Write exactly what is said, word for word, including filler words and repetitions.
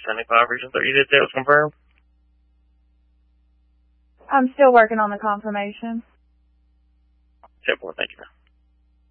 seventy-five Region three. You did say it was confirmed? I'm still working on the confirmation. ten four, thank you, ma'am.